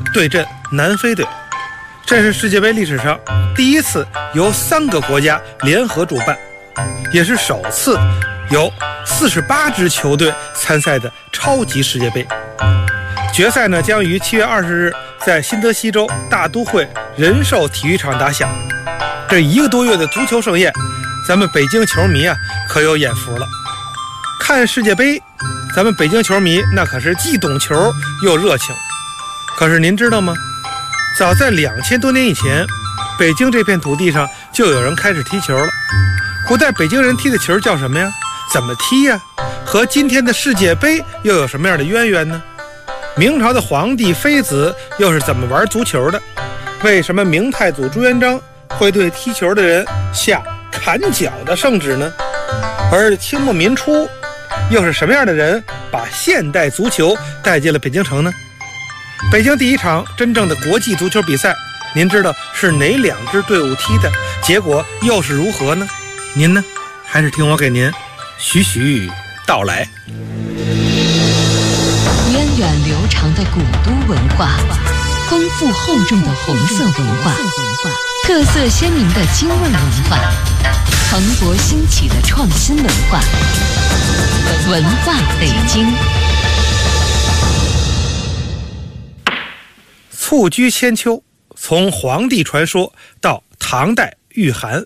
对阵南非队。这是世界杯历史上第一次由3个国家联合主办，也是首次有48支球队参赛的超级世界杯。决赛呢将于7月20日在新泽西州大都会人寿体育场打响。这1个多月的足球盛宴，咱们北京球迷啊可有眼福了。看世界杯，咱们北京球迷那可是既懂球又热情。可是您知道吗？早在2000多年以前，北京这片土地上就有人开始踢球了。古代北京人踢的球叫什么呀？怎么踢呀？和今天的世界杯又有什么样的渊源呢？明朝的皇帝妃子又是怎么玩足球的？为什么明太祖朱元璋会对踢球的人下砍脚的圣旨呢？而清末民初又是什么样的人把现代足球带进了北京城呢？北京第一场真正的国际足球比赛，您知道是哪2支队伍踢的？结果又是如何呢？您呢？还是听我给您徐徐道来。 源远流长的古都文化，丰富厚重的红色文化，特色鲜明的京味文化，蓬勃兴起的创新文化，文化北京。 蹴鞠千秋，从黄帝传说到唐代御寒。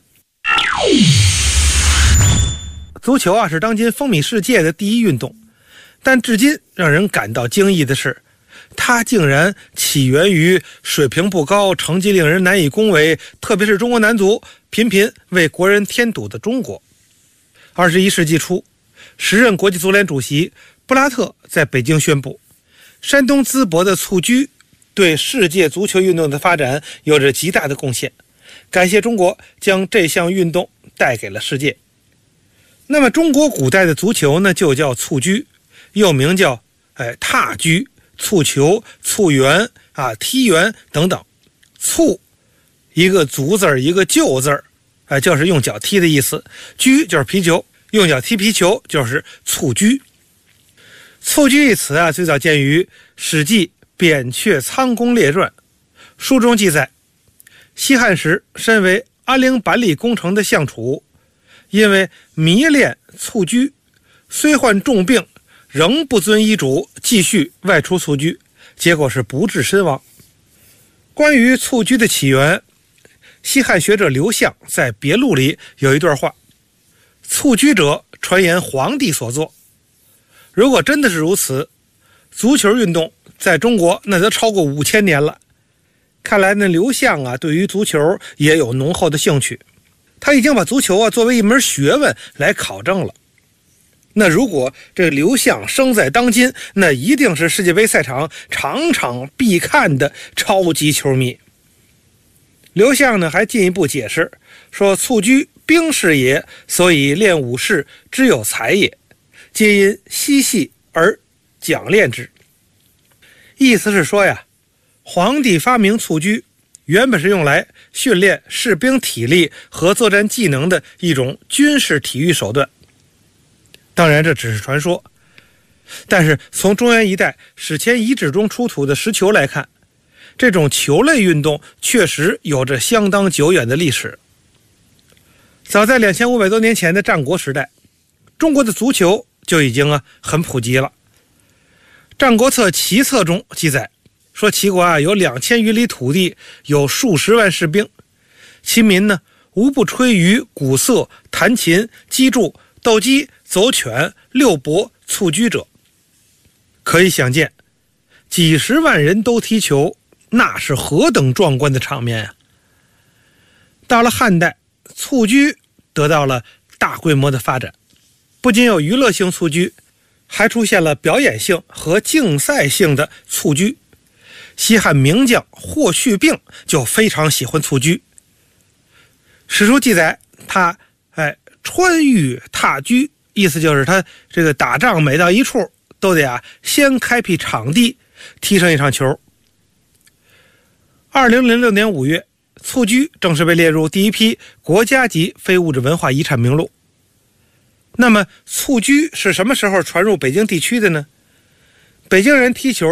足球啊是当今风靡世界的第一运动，但至今让人感到惊异的是，它竟然起源于水平不高、成绩令人难以恭维，特别是中国男足频频为国人添堵的中国。21世纪初，时任国际足联主席布拉特在北京宣布，山东淄博的蹴鞠对世界足球运动的发展有着极大的贡献，感谢中国将这项运动带给了世界。那么中国古代的足球呢，就叫蹴鞠，又名叫踏鞠、蹴球、蹴圆啊、踢圆等等。蹴一个足字一个就字就是用脚踢的意思，鞠就是皮球，用脚踢皮球就是蹴鞠。蹴鞠一词啊，最早见于《史记·扁鹊仓公列传》，书中记载，西汉时身为安陵板里工程的相楚，因为迷恋蹴鞠，虽患重病，仍不遵医嘱继续外出蹴鞠，结果是不治身亡。关于蹴鞠的起源，西汉学者刘向在《别录》里有一段话：蹴鞠者，传言皇帝所作。如果真的是如此，足球运动在中国那都超过5000年了。看来呢，刘向啊对于足球也有浓厚的兴趣，他已经把足球啊作为一门学问来考证了。那如果这刘向生在当今，那一定是世界杯赛场场场必看的超级球迷。刘向呢还进一步解释说，蹴鞠兵士也，所以练武士之有才也，皆因嬉戏而讲练之。意思是说呀，皇帝发明蹴鞠原本是用来训练士兵体力和作战技能的一种军事体育手段。当然这只是传说，但是从中原一带史前遗址中出土的石球来看，这种球类运动确实有着相当久远的历史。早在2500多年前的战国时代，中国的足球就已经很普及了。战国策齐策中记载说，齐国有2000余里土地，有数十万士兵，其民呢无不吹竽、鼓瑟、弹琴、击筑、斗鸡、走犬、遛搏、蹴鞠者。可以想见，几十万人都踢球，那是何等壮观的场面呀！到了汉代，蹴鞠得到了大规模的发展，不仅有娱乐性蹴鞠，还出现了表演性和竞赛性的蹴鞠。西汉名将霍去病就非常喜欢蹴鞠。史书记载，他穿御踏鞠，意思就是他这个打仗每到一处都得先开辟场地，踢上一场球。2006年5月，蹴鞠正式被列入第一批国家级非物质文化遗产名录。那么蹴鞠是什么时候传入北京地区的呢？北京人踢球